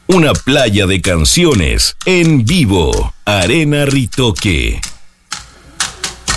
Una playa de canciones en vivo. Arena Ritoque.